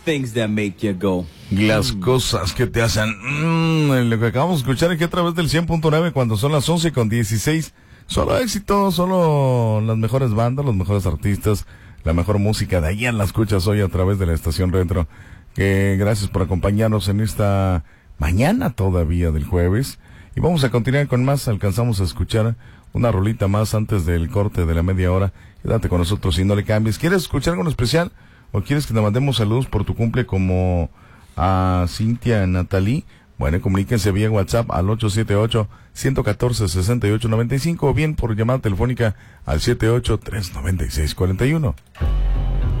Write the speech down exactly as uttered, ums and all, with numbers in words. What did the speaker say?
things that make you go. Las cosas que te hacen. Mmm, lo que acabamos de escuchar aquí a través del cien punto nueve cuando son las once con dieciséis. Solo éxito, solo las mejores bandas, los mejores artistas, la mejor música. De ahí la escuchas hoy a través de la estación Retro. Que gracias por acompañarnos en esta mañana todavía del jueves. Y vamos a continuar con más. Alcanzamos a escuchar una rolita más antes del corte de la media hora. Quédate con nosotros y no le cambies. ¿Quieres escuchar algo especial? ¿O quieres que te mandemos saludos por tu cumple como a Cintia Natalí? Bueno, comuníquense vía WhatsApp al ocho siete ocho, uno uno cuatro, seis ocho nueve cinco o bien por llamada telefónica al siete ocho tres nueve seis cuatro uno.